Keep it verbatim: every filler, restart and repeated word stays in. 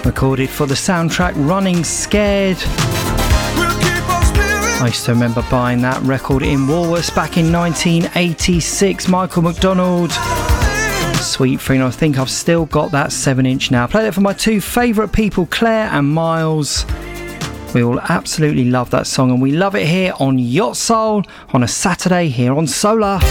recorded for the soundtrack Running Scared. I used to remember buying that record in Woolworths back in nineteen eighty-six. Michael McDonald, Sweet Thing. I think I've still got that seven inch now. Play that for my two favourite people, Claire and Miles. We all absolutely love that song, and we love it here on Yacht Soul on a Saturday here on Solar.